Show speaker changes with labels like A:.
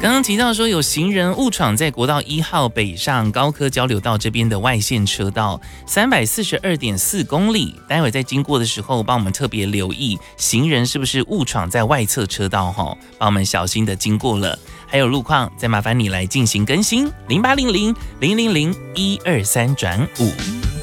A: 刚刚提到说有行人误闯在国道1号北上高科交流道这边的外线车道，342.4公里。待会在经过的时候，帮我们特别留意行人是不是误闯在外侧车道哈，帮我们小心的经过了。还有路况，再麻烦你来进行更新，0800-000-123转5。